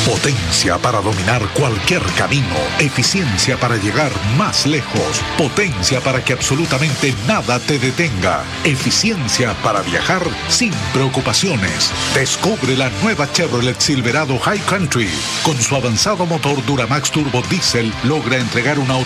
Potencia para dominar cualquier camino. Eficiencia para llegar más lejos. Potencia para que absolutamente nada te detenga. Eficiencia para viajar sin preocupaciones. Descubre la nueva Chevrolet Silverado High Country. Con su avanzado motor Duramax Turbo Diesel logra entregar una